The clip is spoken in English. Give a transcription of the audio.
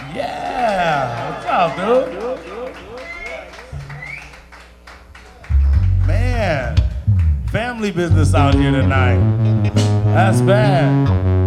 Yeah, what's up, dude? Man, family business out here tonight. That's bad.